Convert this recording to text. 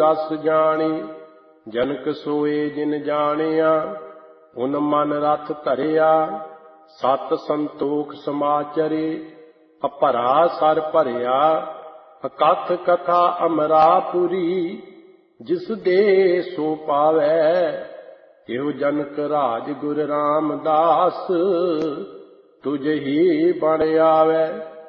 ਰਸ ਜਾਣੀ। ਜਨਕ ਸੋਏ ਜਿਨ ਜਾਣਿਆ ਉਨ ਮਨ ਰਥ ਧਰਿਆ। ਸਤ ਸੰਤੋਖ ਸਮਾਚਰੇ ਅਭਰਾ ਸਰ ਭਰਿਆ। ਅਕਥ ਕਥਾ ਅਮਰਾਪੁਰੀ ਜਿਸ ਦੇ ਸੋ ਪਾਵੈ। ਇਹੋ ਜਨਕ ਰਾਜ ਗੁਰ ਰਾਮਦਾਸ ਤੁਝ ਹੀ ਬਣ ਆਵੈ।